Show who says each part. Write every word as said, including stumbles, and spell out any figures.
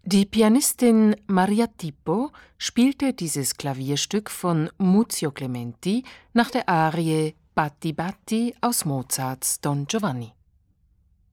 Speaker 1: Die Pianistin Maria Tippo spielte dieses Klavierstück von Muzio Clementi nach der Arie Batti Batti aus Mozarts Don Giovanni.